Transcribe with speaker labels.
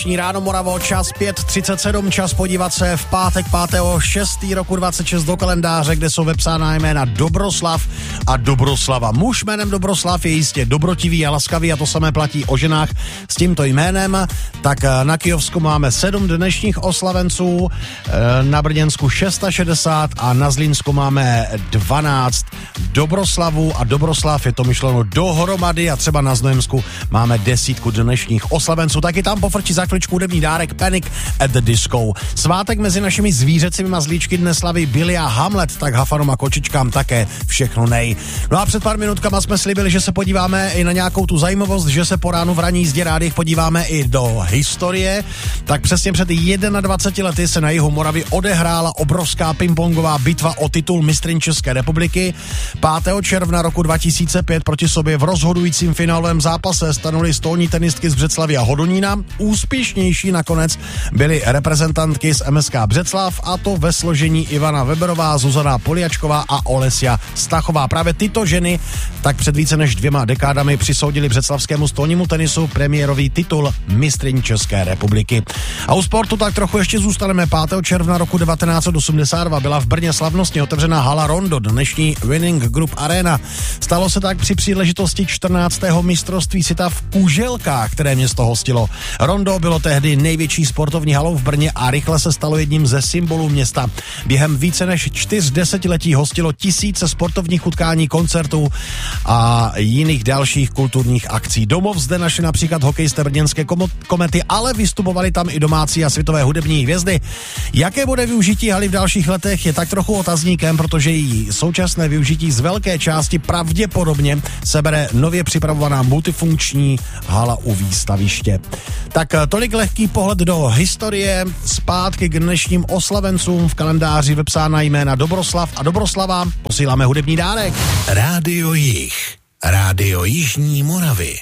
Speaker 1: dnešní Ráno Moravo, čas 5:37, čas podívat se v pátek 5.6. roku 26 do kalendáře, kde jsou vepsána jména Dobroslav a Dobroslava. Muž jménem Dobroslav je jistě dobrotivý a laskavý a to samé platí o ženách s tímto jménem. Tak na Kyjovsku máme 7 dnešních oslavenců, na Brněnsku 660 a na Zlínsku máme 12 Dobroslavů a Dobroslav je to myšleno dohromady a třeba na Znojemsku máme 10 dnešních oslavenců. Taky tam pofrčí za chviličku hudební dárek Panic at the Disco. Svátek mezi našimi zvířecími mazlíčky dnes slaví Billy a Hamlet, tak hafanům a kočičkám také všechno nej. No a před pár minutkama jsme slíbili, že se podíváme i na nějakou tu zajímavost, že se po ránu v ranní jízdě rádích podíváme i do historie. Tak přesně před 21 lety se na jihu Moravy odehrála obrovská pingpongová bitva o titul mistryň České republiky. 5. června roku 2005 proti sobě v rozhodujícím finálovém zápase stanuli stolní tenistky z Břeclavi a Hodonína. Úspěšnější nakonec byly reprezentantky z MSK Břeclav, a to ve složení Ivana Weberová, Zuzana Poliačková a Olesia Stachová. Právě tyto ženy tak před více než 2 dekádami přisoudili břeclavskému stolnímu tenisu premiérový titul mistryň České republiky. A u sportu tak trochu ještě zůstaneme. 5. června roku 1982 byla v Brně slavnostně otevřena hala Rondo, dnešní Winning Group Arena. Stalo se tak při příležitosti 14. mistrovství světa v kuželkách, které město hostilo. Rondo bylo tehdy největší sportovní halou v Brně a rychle se stalo jedním ze symbolů města. Během více než 4 desetiletí hostilo tisíce sportovních utkání, koncertů a jiných dalších kulturních akcí. Domov zde našli například hokejisté brněnské Komety, ale vystupovali tam i domácí a světové hudební hvězdy. Jaké bude využití haly v dalších letech, je tak trochu otazníkem, protože její současné využití z velké části pravděpodobně sebere nově připravovaná multifunkční hala u výstaviště. Tak tolik lehký pohled do historie, zpátky k dnešním oslavencům, v kalendáři vepsána jména Dobroslav a Dobroslava, posíláme hudební dárek.
Speaker 2: Rádio Jih, Rádio Jižní Moravy.